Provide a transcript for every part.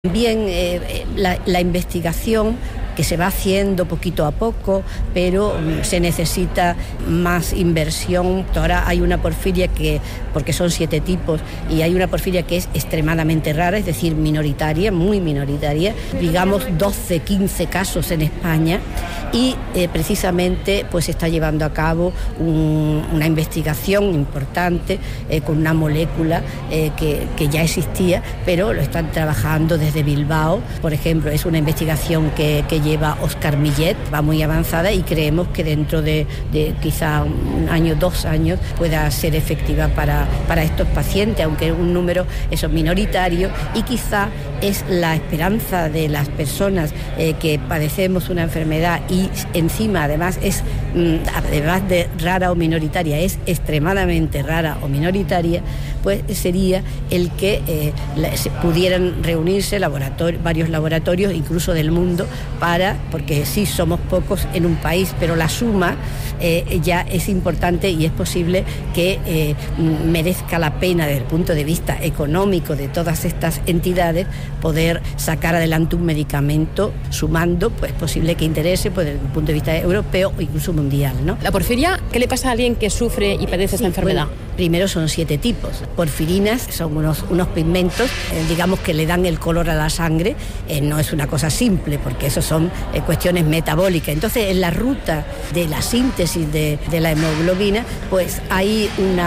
También la investigación que se va haciendo poquito a poco, pero se necesita más inversión. Ahora hay una porfiria porque son 7 tipos, y hay una porfiria que es extremadamente rara, es decir, minoritaria, muy minoritaria, digamos 12, 15 casos en España, y precisamente pues se está llevando a cabo una investigación importante con una molécula que ya existía, pero lo están trabajando desde Bilbao. Por ejemplo, es una investigación que lleva Óscar Millet, va muy avanzada, y creemos que dentro de quizá 1 año, 2 años pueda ser efectiva para estos pacientes, aunque un número eso minoritario, y quizá es la esperanza de las personas que padecemos una enfermedad y encima además además de rara o minoritaria, es extremadamente rara o minoritaria, pues sería el que pudieran reunirse varios laboratorios, incluso del mundo, porque sí somos pocos en un país, pero la suma ya es importante, y es posible que merezca la pena desde el punto de vista económico de todas estas entidades poder sacar adelante un medicamento sumando, pues posible que interese pues, desde el punto de vista europeo o incluso mundial, ¿no? La porfiria, ¿qué le pasa a alguien que sufre y padece esta enfermedad? Bueno, primero son 7 tipos. Porfirinas son unos pigmentos, digamos, que le dan el color a la sangre. No es una cosa simple, porque eso son cuestiones metabólicas. Entonces, en la ruta de la síntesis de la hemoglobina, pues hay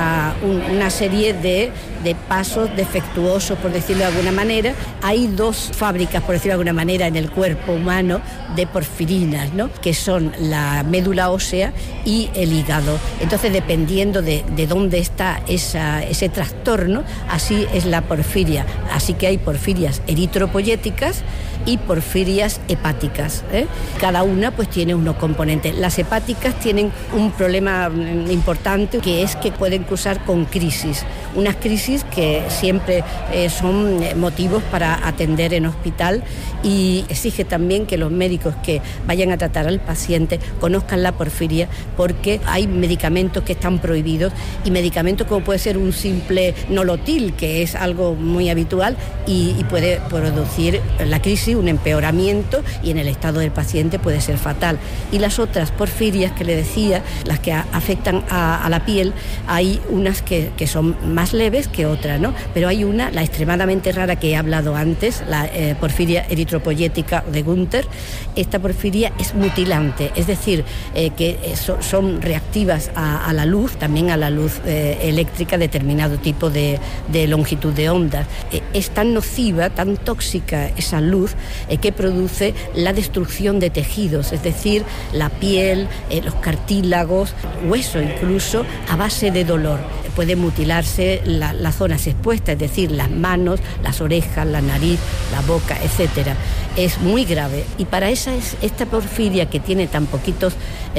una serie de pasos defectuosos, por decirlo de alguna manera. Hay 2 fábricas, por decirlo de alguna manera, en el cuerpo humano de porfirinas, ¿no? Que son la médula ósea y el hígado. Entonces, dependiendo de dónde está ese trastorno, así es la porfiria. Así que hay porfirias eritropoyéticas y porfirias hepáticas, ¿eh? Cada una pues tiene unos componentes. Las hepáticas tienen un problema importante, que es que pueden cursar con crisis. Unas crisis que siempre son motivos para atender en hospital, y exige también que los médicos que vayan a tratar al paciente conozcan la porfiria, porque hay medicamentos que están prohibidos, y medicamentos como puede ser un simple nolotil, que es algo muy habitual y puede producir la crisis, un empeoramiento, y en el estado del paciente puede ser fatal. Y las otras porfirias que le decía, las que afectan a la piel, hay unas que son más leves que otras, ¿no? Pero hay una, la extremadamente rara que he hablado antes, la porfiria eritropoyética de Günther. Esta porfiria es mutilante, es decir, que son reactivas a la luz, también a la luz eléctrica, determinado tipo de longitud de ondas. Es tan nociva, tan tóxica esa luz, que produce la destrucción de tejidos, es decir, la piel, los cartílagos, hueso incluso, a base de dolor. Puede mutilarse las zonas expuestas, es decir, las manos, las orejas, la nariz, la boca, etcétera. Es muy grave, y para esta porfiria, que tiene tan poquitos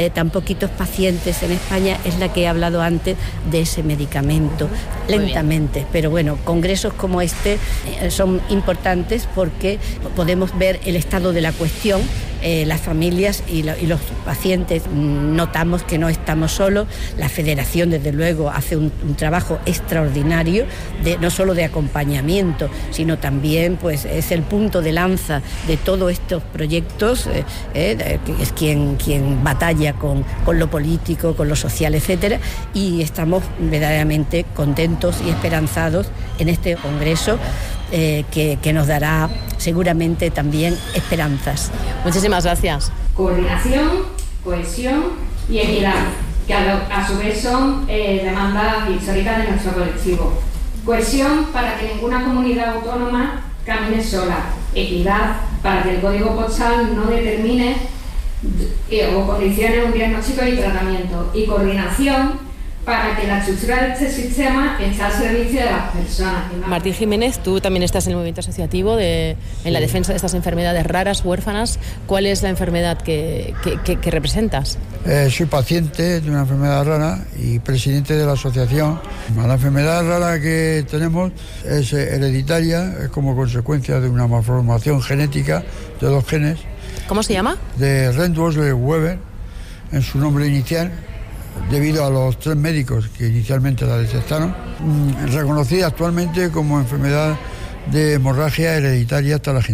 pacientes en España, es la que he hablado antes de ese medicamento, lentamente. Pero bueno, congresos como este son importantes porque podemos ver el estado de la cuestión. Las familias y los pacientes notamos que no estamos solos. La Federación, desde luego, hace un trabajo extraordinario, no solo de acompañamiento, sino también pues es el punto de lanza de todos estos proyectos, es quien batalla con lo político, con lo social, etcétera, y estamos verdaderamente contentos y esperanzados en este congreso, que nos dará seguramente también esperanzas. Muchísimas gracias. Coordinación, cohesión y equidad, que a su vez son demandas históricas de nuestro colectivo. Cohesión, para que ninguna comunidad autónoma camine sola. Equidad, para que el código postal no determine o condicione un diagnóstico y tratamiento. Y coordinación, para que la estructura de este sistema esté al servicio de las personas. Martín Jiménez, tú también estás en el movimiento asociativo en la defensa de estas enfermedades raras, huérfanas. ¿Cuál es la enfermedad que representas? Soy paciente de una enfermedad rara y presidente de la asociación. La enfermedad rara que tenemos es hereditaria, es como consecuencia de una malformación genética de 2 genes. ¿Cómo se llama? De Rendtwösler-Weber, en su nombre inicial, debido a los 3 médicos que inicialmente la detectaron, reconocida actualmente como enfermedad de hemorragia hereditaria hasta la